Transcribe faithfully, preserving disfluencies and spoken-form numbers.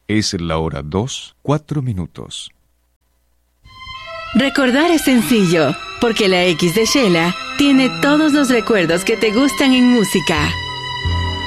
Es la hora dos, cuatro minutos. Recordar es sencillo, porque la X de Shela tiene todos los recuerdos que te gustan en música.